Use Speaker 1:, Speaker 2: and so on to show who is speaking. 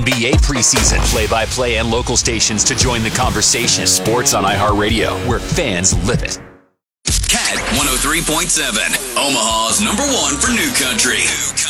Speaker 1: NBA preseason, play-by-play and local stations to join the conversation. Sports on iHeartRadio, where fans live it.
Speaker 2: Cat 103.7, Omaha's #1 for New Country.